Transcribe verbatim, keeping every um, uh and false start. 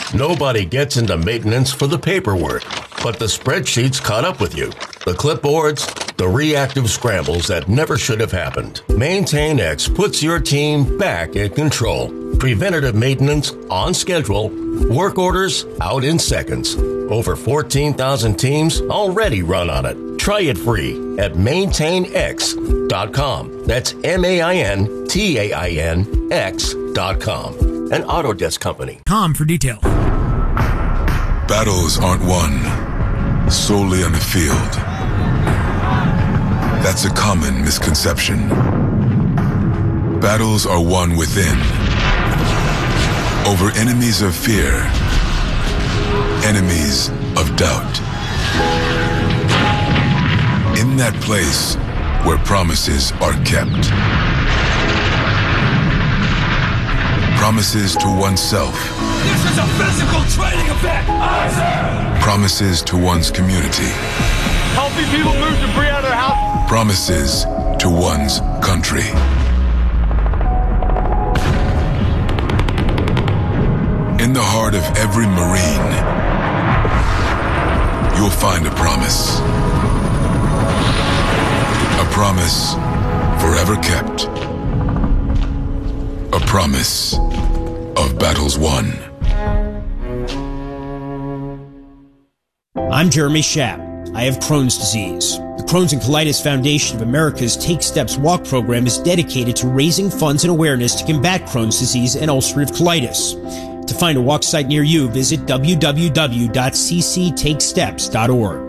Nobody gets into maintenance for the paperwork, but the spreadsheets caught up with you. The clipboards, the reactive scrambles that never should have happened. MaintainX puts your team back in control. Preventative maintenance on schedule. Work orders out in seconds. Over fourteen thousand teams already run on it. Try it free at maintain x dot com. That's M A I N T A I N X dot com. An Autodesk company. Com for details. Battles aren't won solely on the field. That's a common misconception. Battles are won within. Over enemies of fear, enemies of doubt. In that place where promises are kept. Promises to oneself. This is a physical training event! Isaac! Promises to one's community. Helping people move debris out of their house. Promises to one's country. In the heart of every Marine, you'll find a promise. A promise forever kept. A promise of battles won. I'm Jeremy Schaap. I have Crohn's disease. The Crohn's and Colitis Foundation of America's Take Steps Walk program is dedicated to raising funds and awareness to combat Crohn's disease and ulcerative colitis. To find a walk site near you, visit w w w dot c c take steps dot org.